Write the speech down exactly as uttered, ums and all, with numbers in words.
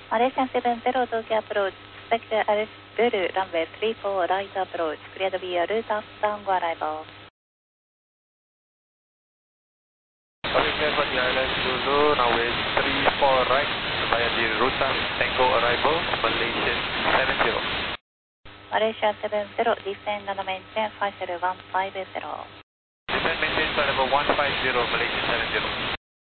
Malaysia seven zero Tokyo approach, expect Alice Zulu, runway three four right approach, clear to be a route up Tango arrival. Malaysia for the Alice Zulu, runway three four right, via the route up Tango arrival, Malaysian seven zero. Malaysia seven zero, descend and maintain five zero one five zero. Descend maintain flight level one five zero, Malaysian seven zero.